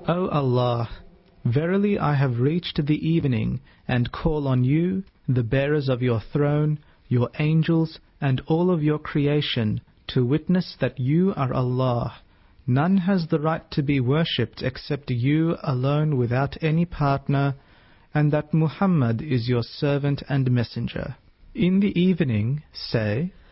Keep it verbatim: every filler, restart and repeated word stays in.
O Allah, verily I have reached the evening and call on you, the bearers of your throne, your angels, and all of your creation, to witness that you are Allah. None has the right to be worshipped except you alone without any partner, and that Muhammad is your servant and messenger. In the evening, say,